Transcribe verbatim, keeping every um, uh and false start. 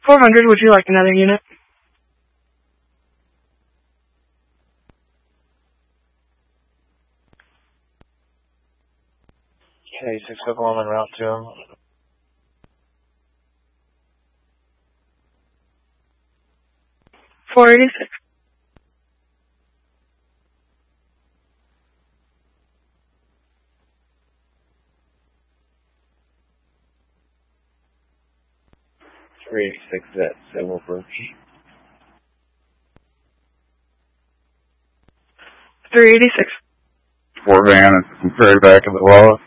four hundred, would you like another unit? Okay, six five one en route to him. four eighty-six. three eighty-six at Civil Bridge. three eighty-six. Four van, it's very back of the wall.